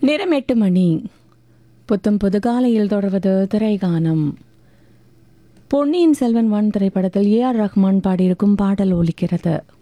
நேரம் 8 மணி. புத்தம் புது காலையில் தொடர்வது திரைகானம். பொன்னியின் செல்வன் 1 திரைப்படத்தில் ஏ ஆர் ரஹ்மான் பாடியிருக்கும் பாடல் ஒலிக்கிறது.